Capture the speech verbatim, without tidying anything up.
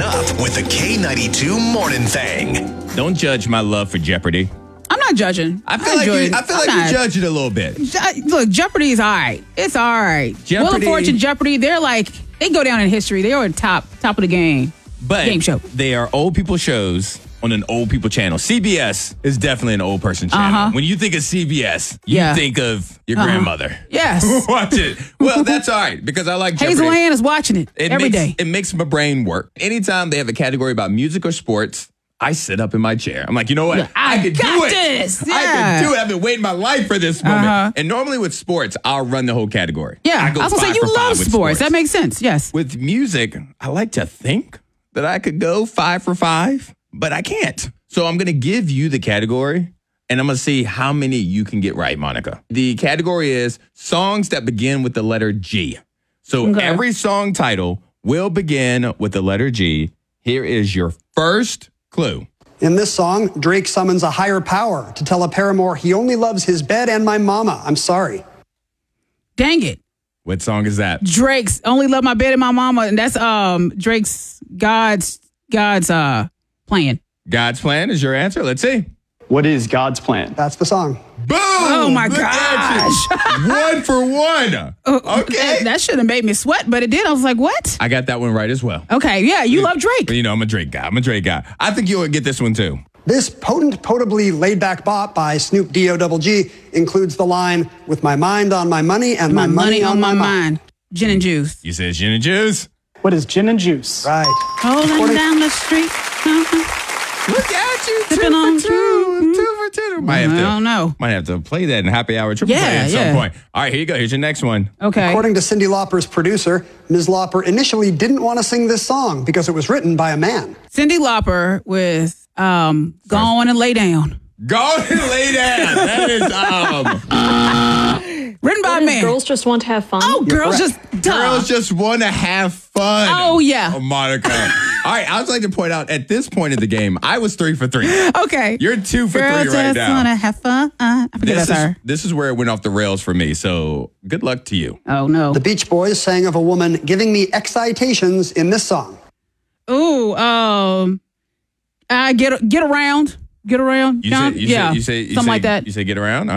up with the K ninety-two Morning Thing. Don't judge my love for Jeopardy. I'm not judging. I feel like, you, I feel like you judge it a little bit. Look, Jeopardy is all right. It's all right. Jeopardy. Wheel of Fortune, Jeopardy, they're like, they go down in history. They are top, top of the game. But game show. They are old people shows on an old people channel. C B S is definitely an old person channel. Uh-huh. When you think of C B S, you Yeah. think of your Uh-huh. grandmother. Yes. Watch it. Well, that's all right because I like Jeopardy. Hazel Ann is watching it, It every makes, day. It makes my brain work. Anytime they have a category about music or sports, I sit up in my chair. I'm like, you know what? Yeah, I can got do it. this. I Yeah. can do it. I've been waiting my life for this moment. Uh-huh. And normally with sports, I'll run the whole category. Yeah, I, go was going to say, five you for love five sports. with sports. That makes sense, yes. With music, I like to think that I could go five for five, but I can't. So I'm going to give you the category, and I'm going to see how many you can get right, Monica. The category is songs that begin with the letter G. So Okay. every song title will begin with the letter G. Here is your first clue. In this song, Drake summons a higher power to tell a paramour he only loves his bed and my mama. I'm sorry. Dang it. What song is that? Drake's Only Love My Bed and My Mama, and that's um Drake's God's God's uh plan. God's Plan is your answer. Let's see. What is God's plan? That's the song. Boom! Oh, my Look at you. One for one. Okay. That, that should have made me sweat, but it did. I was like, what? I got that one right as well. Okay, yeah, you love Drake. You know, I'm a Drake guy. I'm a Drake guy. I think you'll get this one too. This potent, potably laid-back bop by Snoop D O Double G includes the line, with my mind on my money and my, My money on my mind. Gin and juice. You said gin and juice. What is gin and juice? Right. Rolling According- down the street. Uh-huh. Look at you. Two Sipping on for two. Two for two. Might have I to, don't know. Might have to play that in happy hour triple Yeah, play at yeah. some point. All right, here you go. Here's your next one. Okay. According to Cyndi Lauper's producer, Miz Lauper initially didn't want to sing this song because it was written by a man. Cyndi Lauper with um, Go On and Lay Down. Go and lay down. That is um. Written by What a is man. girls just want to have fun? Oh, girls correct. just duh. Girls just want to have fun. Oh, yeah. Oh, Monica. All right, I would like to point out at this point of the game, I was three for three. Okay. You're two for Girls three right just now. wanna have fun. Uh, I forget This that's is, her. this is where it went off the rails for me. So good luck to you. Oh, no. The Beach Boys sang of a woman giving me excitations in this song. Ooh, um, I get get around, get around. You John? say, you yeah, say, you say, you something say, like that. You say get around?